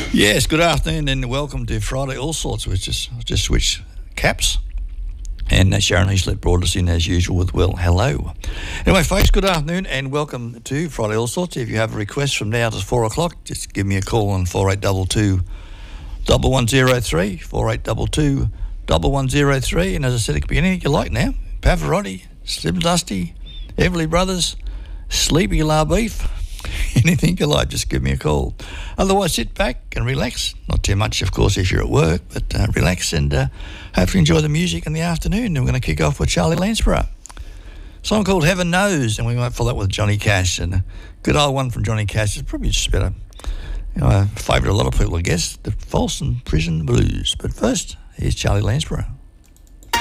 Yes, good afternoon and welcome to Friday All Sorts. We just switched caps. And Sharon Heaslett brought us in as usual with, well, hello. Anyway, folks, good afternoon and welcome to Friday All Sorts. If you have a request from now to 4 o'clock, just give me a call on 4822 1103, 4822 1103. And as I said, it could be anything you like now. Pavarotti, Slim Dusty, Everly Brothers, Sleepy La Beef. Anything you like, just give me a call. Otherwise, sit back and relax. Not too much, of course, if you're at work, but relax and hopefully enjoy the music in the afternoon. And we're going to kick off with Charlie Lansborough. A song called Heaven Knows, and we might follow that with Johnny Cash. And a good old one from Johnny Cash is probably just about a favourite of a lot of people, I guess, the Folsom Prison Blues. But first, here's Charlie Lansborough.